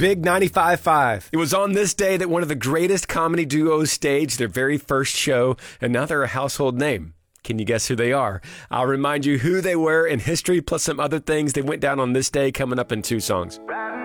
Big 95.5. It was on this day that one of the greatest comedy duos staged their very first show, and now they're a household name. Can you guess who they are? I'll remind you who they were in history, plus some other things that went down on this day coming up in 2 songs.